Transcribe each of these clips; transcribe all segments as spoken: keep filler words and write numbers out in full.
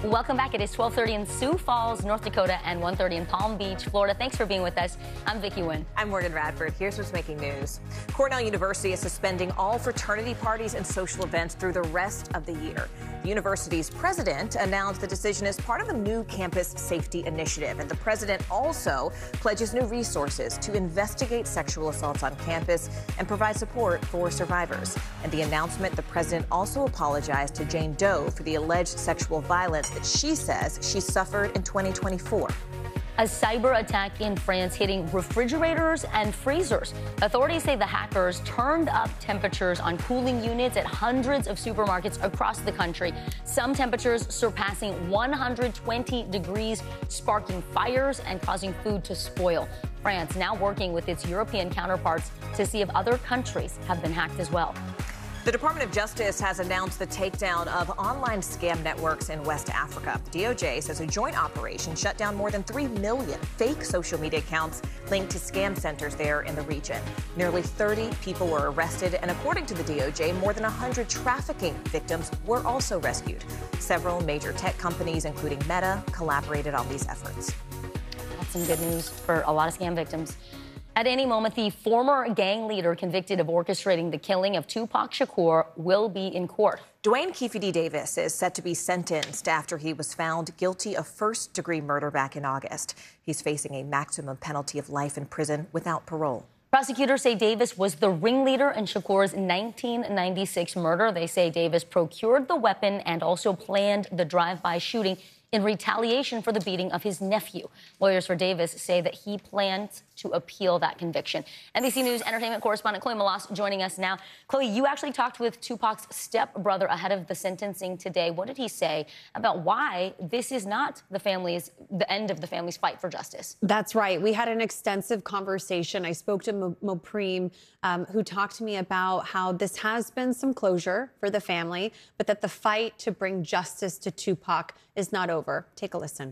Welcome back. It is twelve thirty in Sioux Falls, North Dakota, and one thirty in Palm Beach, Florida. Thanks for being with us. I'm Vicki Wynn. I'm Morgan Radford. Here's what's making news. Cornell University is suspending all fraternity parties and social events through the rest of the year. The university's president announced the decision as part of a new campus safety initiative. And the president also pledges new resources to investigate sexual assaults on campus and provide support for survivors. And the announcement, the president also apologized to Jane Doe for the alleged sexual violence that she says she suffered in twenty twenty-four. A cyber attack in France hitting refrigerators and freezers. Authorities say the hackers turned up temperatures on cooling units at hundreds of supermarkets across the country. Some temperatures surpassing one hundred twenty degrees, sparking fires and causing food to spoil. France now working with its European counterparts to see if other countries have been hacked as well. The Department of Justice has announced the takedown of online scam networks in West Africa. The D O J says a joint operation shut down more than three million fake social media accounts linked to scam centers there in the region. Nearly thirty people were arrested, and according to the D O J, more than one hundred trafficking victims were also rescued. Several major tech companies, including Meta, collaborated on these efforts. That's some good news for a lot of scam victims. At any moment, the former gang leader convicted of orchestrating the killing of Tupac Shakur will be in court. Dwayne Keefe D. Davis is set to be sentenced after he was found guilty of first-degree murder back in August. He's facing a maximum penalty of life in prison without parole. Prosecutors say Davis was the ringleader in Shakur's nineteen ninety-six murder. They say Davis procured the weapon and also planned the drive-by shooting in retaliation for the beating of his nephew. Lawyers for Davis say that he plans to appeal that conviction. N B C News entertainment correspondent Chloe Melas joining us now. Chloe, you actually talked with Tupac's stepbrother ahead of the sentencing today. What did he say about why this is not the family's, the end of the family's fight for justice? That's right. We had an extensive conversation. I spoke to Mo- Mopreme, um, who talked to me about how this has been some closure for the family, but that the fight to bring justice to Tupac is not over. Take a listen.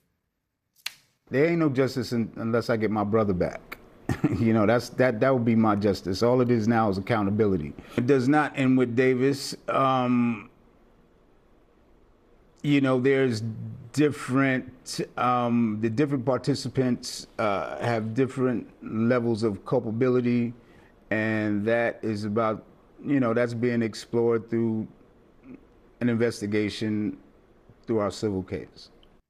There ain't no justice in, unless I get my brother back. You know, that's that that would be my justice. All it is now is accountability. It does not end with Davis. Um, you know, there's different, um, the different participants uh, have different levels of culpability, and that is about, you know, that's being explored through an investigation through our civil case.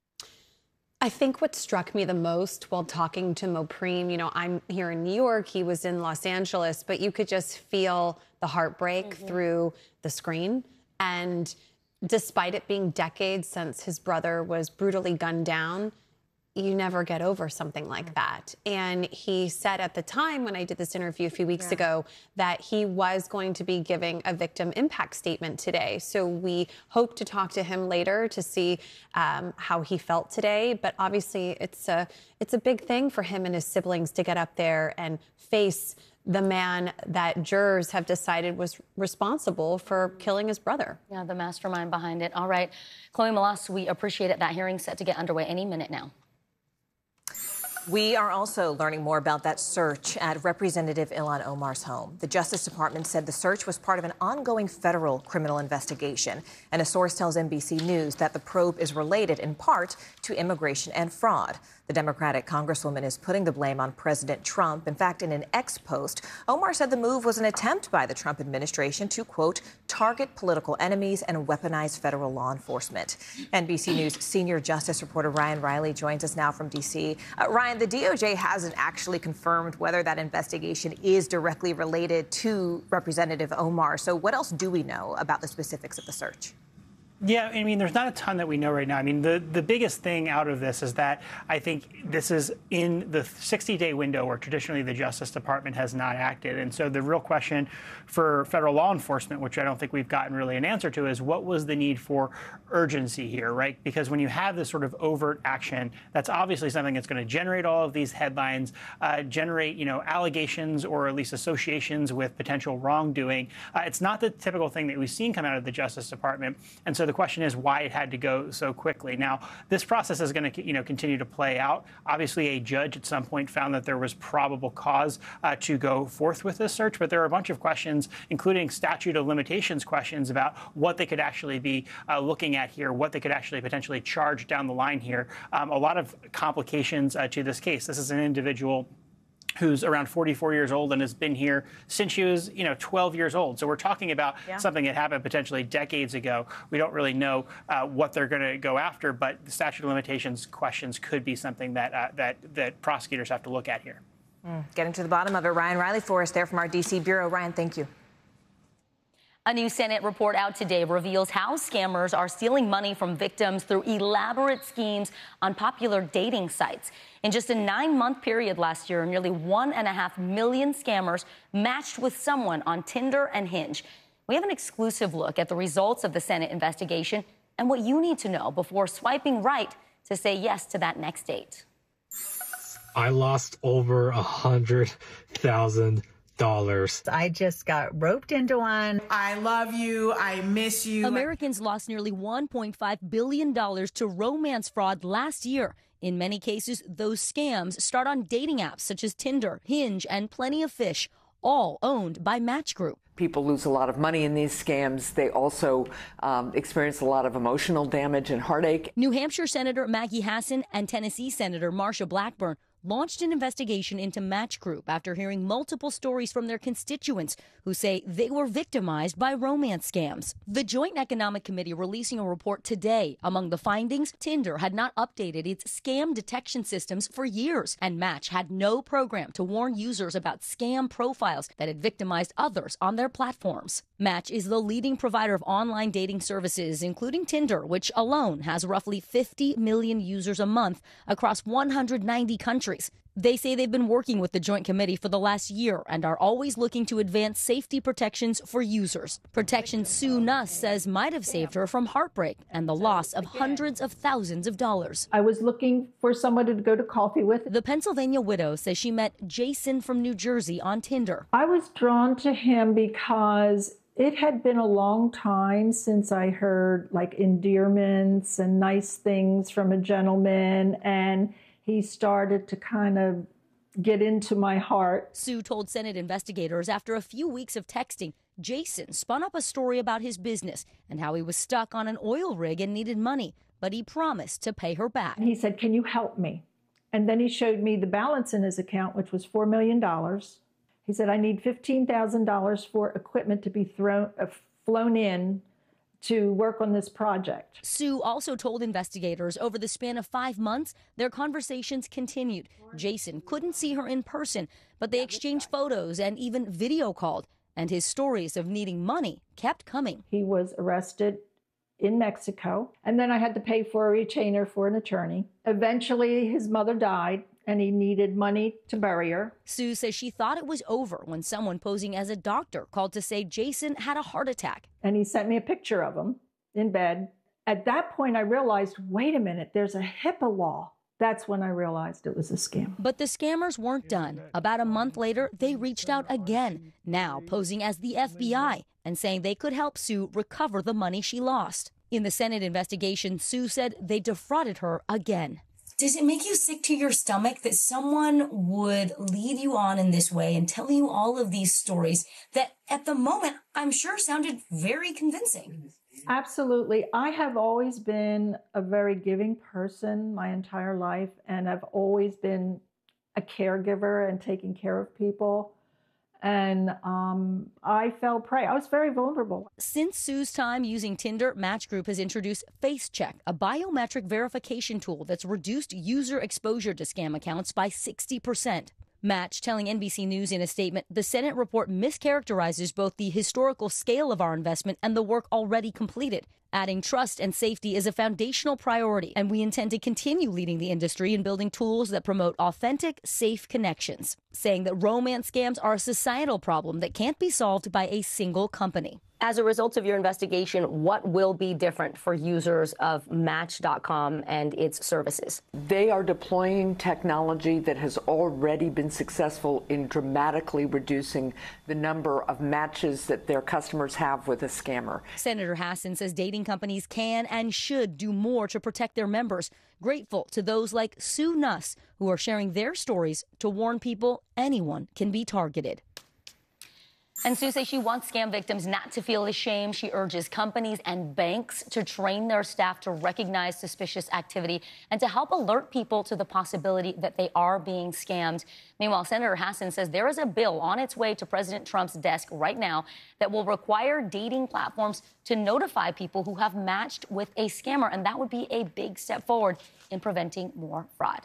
I think what struck me the most while talking to Mopreme, you know, I'm here in New York, he was in Los Angeles, but you could just feel the heartbreak mm-hmm. through the screen. And despite it being decades since his brother was brutally gunned down, you never get over something like that. And he said at the time when I did this interview a few weeks yeah. ago that he was going to be giving a victim impact statement today. So we hope to talk to him later to see um, how he felt today. But obviously it's a, it's a big thing for him and his siblings to get up there and face the man that jurors have decided was responsible for killing his brother. Yeah, the mastermind behind it. All right. Chloe Melas, we appreciate it. That hearing's set to get underway any minute now. We are also learning more about that search at Representative Ilhan Omar's home. The Justice Department said the search was part of an ongoing federal criminal investigation. And a source tells N B C News that the probe is related in part to immigration and fraud. The Democratic Congresswoman is putting the blame on President Trump. In fact, in an X post, Omar said the move was an attempt by the Trump administration to, quote, target political enemies and weaponize federal law enforcement. N B C News senior justice reporter Ryan Riley joins us now from D C. Uh, Ryan, the D O J hasn't actually confirmed whether that investigation is directly related to Representative Omar. So what else do we know about the specifics of the search? Yeah, I mean, there's not a ton that we know right now. I mean, the, the biggest thing out of this is that I think this is in the sixty-day window where traditionally the Justice Department has not acted. And so the real question for federal law enforcement, which I don't think we've gotten really an answer to, is what was the need for urgency here, right? Because when you have this sort of overt action, that's obviously something that's going to generate all of these headlines, uh, generate, you know, allegations or at least associations with potential wrongdoing. Uh, it's not the typical thing that we've seen come out of the Justice Department. And so so the question is why it had to go so quickly. Now, this process is going to, you know, continue to play out. Obviously, a judge at some point found that there was probable cause uh, to go forth with this search, but there are a bunch of questions, including statute of limitations questions about what they could actually be uh, looking at here, what they could actually potentially charge down the line here. Um, a lot of complications uh, to this case. This is an individual who's around forty-four years old and has been here since she was, you know, twelve years old. So we're talking about yeah. something that happened potentially decades ago. We don't really know uh, what they're going to go after, but the statute of limitations questions could be something that uh, that that prosecutors have to look at here. Mm. Getting to the bottom of it, Ryan Riley for us there from our D C bureau. Ryan, thank you. A new Senate report out today reveals how scammers are stealing money from victims through elaborate schemes on popular dating sites. In just a nine-month period last year, nearly one and a half million scammers matched with someone on Tinder and Hinge. We have an exclusive look at the results of the Senate investigation and what you need to know before swiping right to say yes to that next date. I lost over a hundred thousand dollars. I just got roped into one. I love you. I miss you. Americans lost nearly one point five billion dollars to romance fraud last year. In many cases, those scams start on dating apps such as Tinder, Hinge, and Plenty of Fish, all owned by Match Group. People lose a lot of money in these scams. They also um, experience a lot of emotional damage and heartache. New Hampshire Senator Maggie Hassan and Tennessee Senator Marsha Blackburn launched an investigation into Match Group after hearing multiple stories from their constituents who say they were victimized by romance scams. The Joint Economic Committee releasing a report today. Among the findings, Tinder had not updated its scam detection systems for years, and Match had no program to warn users about scam profiles that had victimized others on their platforms. Match is the leading provider of online dating services, including Tinder, which alone has roughly fifty million users a month across one hundred ninety countries. They say they've been working with the Joint Committee for the last year and are always looking to advance safety protections for users. Protection Sue Nuss says might have saved her from heartbreak and the loss of hundreds of thousands of dollars. I was looking for someone to go to coffee with. The Pennsylvania widow says she met Jason from New Jersey on Tinder. I was drawn to him because it had been a long time since I heard like endearments and nice things from a gentleman, and he started to kind of get into my heart. Sue told Senate investigators after a few weeks of texting, Jason spun up a story about his business and how he was stuck on an oil rig and needed money, but he promised to pay her back. He said, "Can you help me?" And then he showed me the balance in his account, which was four million dollars. He said, "I need fifteen thousand dollars for equipment to be thrown, uh, flown in to work on this project." Sue also told investigators over the span of five months, their conversations continued. Jason couldn't see her in person, but they exchanged photos and even video called. And his stories of needing money kept coming. He was arrested in Mexico, and then I had to pay for a retainer for an attorney. Eventually, his mother died, and he needed money to bury her. Sue says she thought it was over when someone posing as a doctor called to say Jason had a heart attack. And he sent me a picture of him in bed. At that point, I realized, wait a minute, there's a HIPAA law. That's when I realized it was a scam. But the scammers weren't done. About a month later, they reached out again, now posing as the F B I and saying they could help Sue recover the money she lost. In the Senate investigation, Sue said they defrauded her again. Does it make you sick to your stomach that someone would lead you on in this way and tell you all of these stories that at the moment I'm sure sounded very convincing? Absolutely. I have always been a very giving person my entire life, and I've always been a caregiver and taking care of people. And um, I fell prey. I was very vulnerable. Since Sue's time using Tinder, Match Group has introduced FaceCheck, a biometric verification tool that's reduced user exposure to scam accounts by sixty percent. Match telling N B C News in a statement, the Senate report mischaracterizes both the historical scale of our investment and the work already completed. Adding trust and safety is a foundational priority, and we intend to continue leading the industry in building tools that promote authentic, safe connections, saying that romance scams are a societal problem that can't be solved by a single company. As a result of your investigation, what will be different for users of Match dot com and its services? They are deploying technology that has already been successful in dramatically reducing the number of matches that their customers have with a scammer. Senator Hassan says dating companies can and should do more to protect their members. Grateful to those like Sue Nuss, who are sharing their stories to warn people anyone can be targeted. And Sue says she wants scam victims not to feel ashamed. She urges companies and banks to train their staff to recognize suspicious activity and to help alert people to the possibility that they are being scammed. Meanwhile, Senator Hassan says there is a bill on its way to President Trump's desk right now that will require dating platforms to notify people who have matched with a scammer, and that would be a big step forward in preventing more fraud.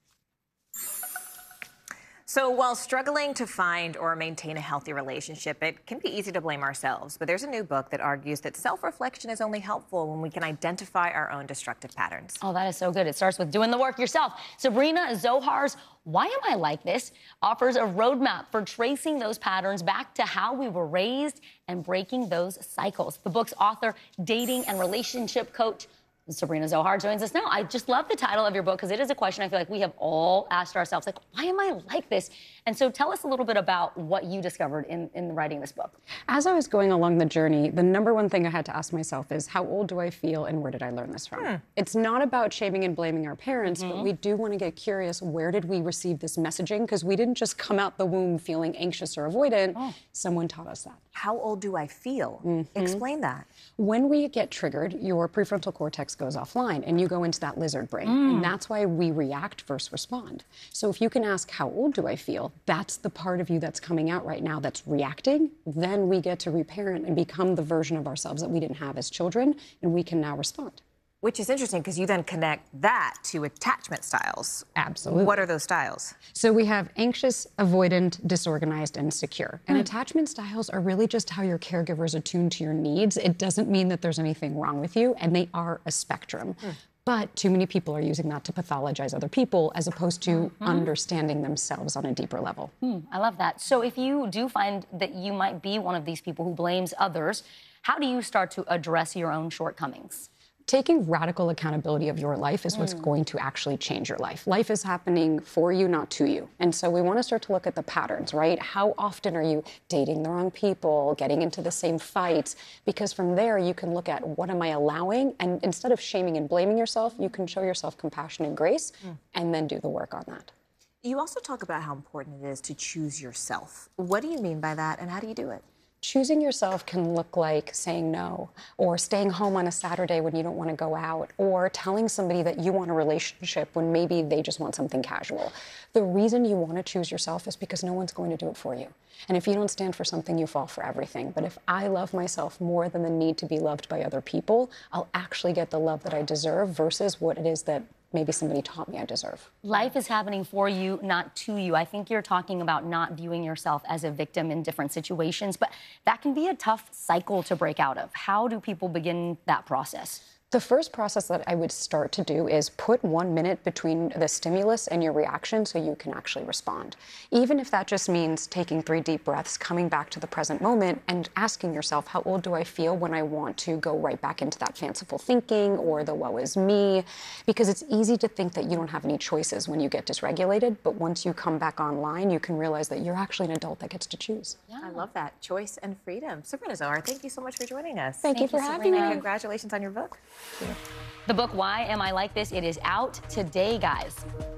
So while struggling to find or maintain a healthy relationship, it can be easy to blame ourselves. But there's a new book that argues that self-reflection is only helpful when we can identify our own destructive patterns. Oh, that is so good. It starts with doing the work yourself. Sabrina Zohar's Why Am I Like This offers a roadmap for tracing those patterns back to how we were raised and breaking those cycles. The book's author, dating and relationship coach, Sabrina Zohar, joins us now. I just love the title of your book because it is a question I feel like we have all asked ourselves, like, why am I like this? And so tell us a little bit about what you discovered in, in writing this book. As I was going along the journey, the number one thing I had to ask myself is, how old do I feel and where did I learn this from? Hmm. It's not about shaming and blaming our parents, mm-hmm. but we do want to get curious, where did we receive this messaging? Because we didn't just come out the womb feeling anxious or avoidant. Oh. Someone taught us that. How old do I feel? Mm-hmm. Explain that. When we get triggered, your prefrontal cortex goes offline and you go into that lizard brain. Mm. And that's why we react versus respond. So if you can ask, how old do I feel? That's the part of you that's coming out right now that's reacting. Then we get to reparent and become the version of ourselves that we didn't have as children, and we can now respond. Which is interesting because you then connect that to attachment styles. Absolutely. What are those styles? So we have anxious, avoidant, disorganized, and secure. And mm. attachment styles are really just how your caregiver is attuned to your needs. It doesn't mean that there's anything wrong with you, and they are a spectrum. Mm. But too many people are using that to pathologize other people as opposed to mm-hmm. understanding themselves on a deeper level. Mm, I love that. So if you do find that you might be one of these people who blames others, how do you start to address your own shortcomings? Taking radical accountability of your life is what's mm. going to actually change your life. Life is happening for you, not to you. And so we want to start to look at the patterns, right? How often are you dating the wrong people, getting into the same fights? Because from there, you can look at, what am I allowing? And instead of shaming and blaming yourself, you can show yourself compassion and grace mm. and then do the work on that. You also talk about how important it is to choose yourself. What do you mean by that, and how do you do it? Choosing yourself can look like saying no, or staying home on a Saturday when you don't want to go out, or telling somebody that you want a relationship when maybe they just want something casual. The reason you want to choose yourself is because no one's going to do it for you. And if you don't stand for something, you fall for everything. But if I love myself more than the need to be loved by other people, I'll actually get the love that I deserve versus what it is that maybe somebody taught me I deserve. Life is happening for you, not to you. I think you're talking about not viewing yourself as a victim in different situations, but that can be a tough cycle to break out of. How do people begin that process? The first process that I would start to do is put one minute between the stimulus and your reaction so you can actually respond. Even if that just means taking three deep breaths, coming back to the present moment and asking yourself, how old do I feel when I want to go right back into that fanciful thinking or the woe is me? Because it's easy to think that you don't have any choices when you get dysregulated, but once you come back online, you can realize that you're actually an adult that gets to choose. Yeah. I love that. Choice and freedom. Sabrina Zohar, thank you so much for joining us. Thank, thank you for you, having me. And congratulations on your book. Yeah. The book, Why Am I Like This? It is out today, guys.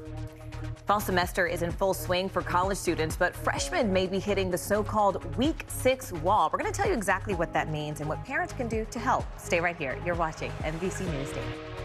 Fall semester is in full swing for college students, but freshmen may be hitting the so-called week six wall. We're going to tell you exactly what that means and what parents can do to help. Stay right here. You're watching N B C News Daily.